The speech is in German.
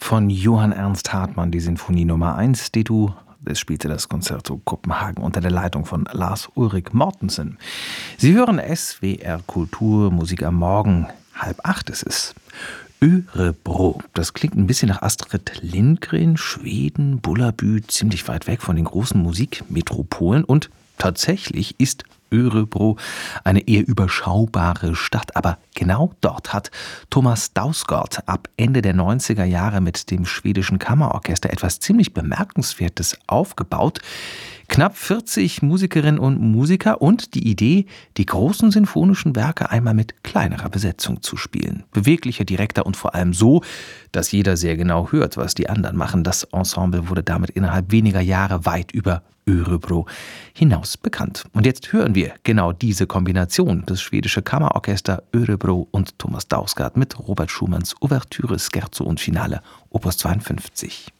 von Johann Ernst Hartmann, die Sinfonie Nummer 1, D-Dur. Es spielte das Concerto Kopenhagen unter der Leitung von Lars Ulrik Mortensen. Sie hören SWR Kultur, Musik am Morgen. 7:30 ist es. Örebro. Das klingt ein bisschen nach Astrid Lindgren, Schweden, Bullerbü, ziemlich weit weg von den großen Musikmetropolen. Und tatsächlich ist Örebro eine eher überschaubare Stadt. Aber genau dort hat Thomas Dausgaard ab Ende der 90er Jahre mit dem schwedischen Kammerorchester etwas ziemlich Bemerkenswertes aufgebaut. Knapp 40 Musikerinnen und Musiker und die Idee, die großen sinfonischen Werke einmal mit kleinerer Besetzung zu spielen. Beweglicher, direkter und vor allem so, dass jeder sehr genau hört, was die anderen machen. Das Ensemble wurde damit innerhalb weniger Jahre weit über Örebro hinaus bekannt. Und jetzt hören wir genau diese Kombination, das schwedische Kammerorchester Örebro und Thomas Dausgaard mit Robert Schumanns Ouvertüre, Scherzo und Finale, Opus 52.